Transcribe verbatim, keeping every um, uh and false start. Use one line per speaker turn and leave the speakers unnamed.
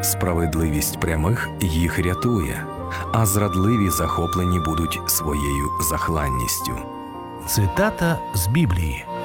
Справедливість прямих їх рятує, а зрадливі захоплені будуть своєю захланністю.
Цитата з Біблії.